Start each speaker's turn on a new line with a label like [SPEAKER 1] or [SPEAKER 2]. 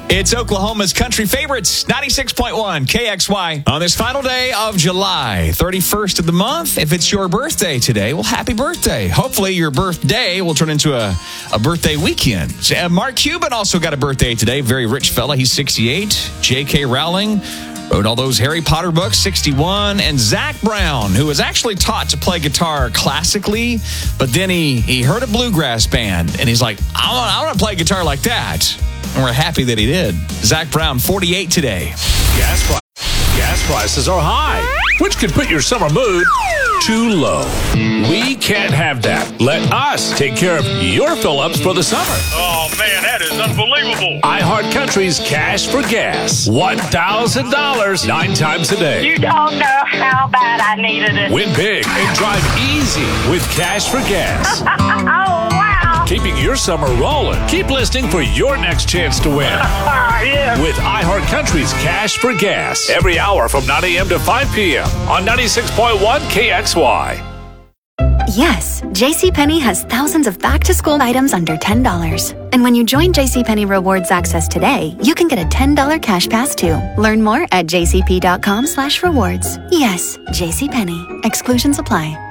[SPEAKER 1] It's Oklahoma's country favorites, 96.1 KXY. On this final day of July, 31st of the month, if it's your birthday today, well, happy birthday. Hopefully your birthday will turn into a birthday weekend. So, Mark Cuban also got a birthday today. Very rich fella. He's 68. J.K. Rowling wrote all those Harry Potter books, 61. And Zach Brown, who was actually taught to play guitar classically, but then he heard a bluegrass band, and he's like, I want to play guitar like that. And we're happy that he did. Zach Brown, 48 today.
[SPEAKER 2] Gas prices are high, which could put your summer mood too low. We can't have that. Let us take care of your fill-ups for the summer.
[SPEAKER 3] Oh, man, that is unbelievable.
[SPEAKER 2] iHeart Country's Cash for Gas. $1,000 9 times a day.
[SPEAKER 4] You don't know how bad I needed it.
[SPEAKER 2] Win big and drive easy with Cash for Gas.
[SPEAKER 4] Oh, wow.
[SPEAKER 2] Keeping your summer rolling. Keep listening for your next chance to win.
[SPEAKER 4] Yeah.
[SPEAKER 2] With iHeart Country's Cash for Gas. Every hour from 9 a.m. to 5 p.m. on 96.1 KXY.
[SPEAKER 5] Yes, JCPenney has thousands of back-to-school items under $10. And when you join JCPenney Rewards Access today, you can get a $10 cash pass too. Learn more at jcp.com/rewards. Yes, JCPenney. Exclusions apply.